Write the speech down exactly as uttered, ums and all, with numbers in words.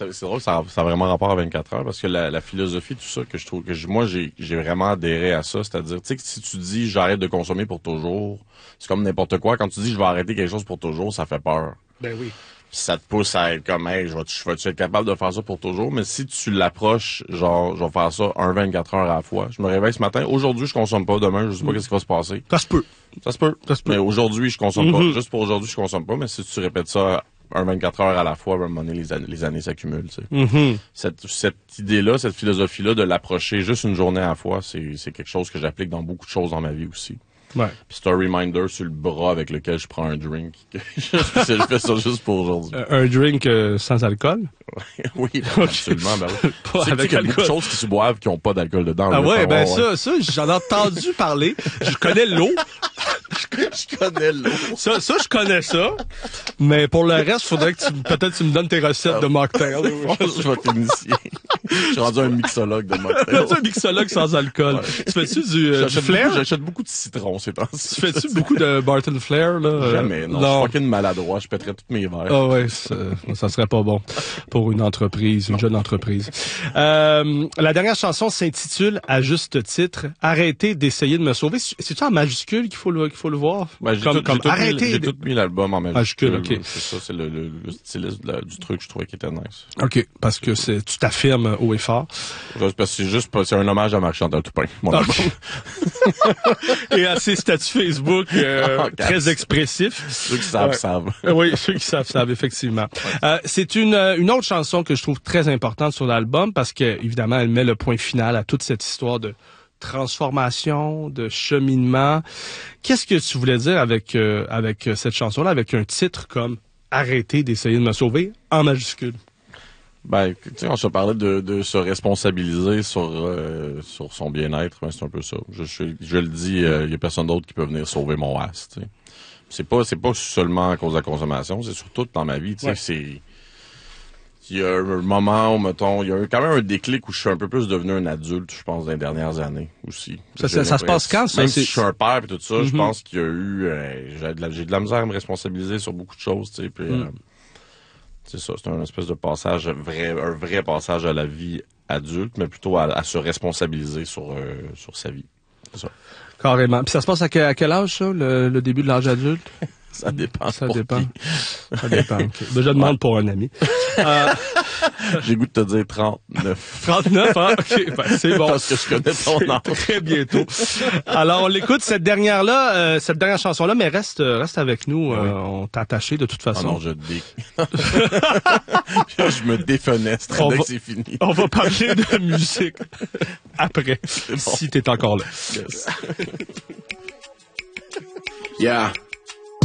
c'est, c'est drôle, ça, ça a vraiment rapport à vingt-quatre heures, parce que la, la philosophie, tout ça, que je trouve, que je, moi, j'ai, j'ai vraiment adhéré à ça. C'est-à-dire, tu sais, que si tu dis j'arrête de consommer pour toujours, c'est comme n'importe quoi. Quand tu dis je vais arrêter quelque chose pour toujours, ça fait peur. Ben oui. Ça te pousse à être comme, hey, je vais, je vais être capable de faire ça pour toujours. Mais si tu l'approches, genre, je vais faire ça un vingt-quatre heures à la fois. Je me réveille ce matin. Aujourd'hui, je consomme pas. Demain, je sais pas mm. qu'est-ce qui va se passer. Ça se peut. Ça se peut. Ça se peut. Mais aujourd'hui, je consomme mm-hmm. pas. Juste pour aujourd'hui, je consomme pas. Mais si tu répètes ça un vingt-quatre heures à la fois, à un moment donné, les années, les années s'accumulent, tu sais. Mm-hmm. Cette, cette idée-là, cette philosophie-là de l'approcher juste une journée à la fois, c'est, c'est quelque chose que j'applique dans beaucoup de choses dans ma vie aussi. Ouais. Puis c'est un reminder sur le bras avec lequel je prends un drink. je fais ça juste pour aujourd'hui. Euh, un drink euh, sans alcool? Oui, ben, absolument. Ben oui. Pas tu sais qu'il y a beaucoup de choses qui se boivent qui n'ont pas d'alcool dedans. Ah là, ouais, ben ouais. ça, ça, j'en ai entendu parler. Je connais l'eau. Je connais l'eau. Ça, ça, je connais ça. Mais pour le reste, faudrait que tu, peut-être tu me donnes tes recettes de mocktail. Je vais t'initier. Je suis rendu un mixologue de mocktail. Tu es un mixologue sans alcool. Ouais. Tu fais-tu du, euh, du flair? Beaucoup, j'achète beaucoup de citron ces temps-ci. Tu fais-tu beaucoup de Barton Flair, là? Jamais, non. non. Je suis fucking maladroit. Je pèterais tous mes verres. Ah ouais, ça serait pas bon pour une entreprise, une non. jeune entreprise. Euh, la dernière chanson s'intitule, à juste titre, « Arrêtez d'essayer de me sauver ». C'est-tu en majuscule qu'il faut le, qu'il faut le voir? Ben, j'ai comme, tout, comme j'ai tout arrêtez. Mis, j'ai tout mis l'album en majuscule. majuscule okay. C'est ça, c'est le, le, le styliste de la, du truc, je trouvais qu'il était nice. OK, parce que c'est, tu t'affirmes haut et fort. Parce que c'est juste, c'est un hommage à Marc-Chantal Toupin, mon album. Et à ses statuts Facebook, euh, oh, très expressifs. Ceux qui savent, ouais. savent. Oui, ceux qui savent, savent, effectivement. Ouais. Euh, c'est une, une autre chanson que je trouve très importante sur l'album parce que, évidemment, elle met le point final à toute cette histoire de transformation, de cheminement. Qu'est-ce que tu voulais dire avec, euh, avec cette chanson-là, avec un titre comme « Arrêtez d'essayer de me sauver » en majuscule? Ben, tu sais, on se parlait de, de se responsabiliser sur euh, sur son bien-être, ben, c'est un peu ça. Je, je, je le dis, il euh, y a personne d'autre qui peut venir sauver mon as, tu sais. C'est pas c'est pas seulement à cause de la consommation, c'est surtout dans ma vie, tu sais, ouais. c'est il y a un moment où, mettons, il y a quand même un déclic où je suis un peu plus devenu un adulte, je pense, dans les dernières années aussi. Ça, ça, ça se passe quand, ça? Même c'est... si je suis un père et tout ça, mm-hmm. je pense qu'il y a eu... Euh, j'ai, de la, j'ai de la misère à me responsabiliser sur beaucoup de choses, tu sais, puis... Mm. Euh, c'est ça, c'est un espèce de passage, vrai, un vrai passage à la vie adulte, mais plutôt à, à se responsabiliser sur, euh, sur sa vie. C'est ça. Carrément. Puis ça se passe à quel, à quel âge, ça, le, le début de l'âge adulte? Ça dépend. Ça dépend. Ça dépend. Okay. Ben, je demande ouais. pour un ami. Euh... J'ai goût de te dire trente-neuf. trente-neuf, hein? OK, ben, c'est bon. Parce que je connais ton âge. Très bientôt. Alors, on l'écoute, cette dernière-là, euh, cette dernière chanson-là, mais reste, reste avec nous. Oui. Euh, on t'a attaché de toute façon. Ah non, je dé... je me défenestre dès que c'est fini. On va parler de musique après, bon. Si t'es encore là. Yes. Yeah.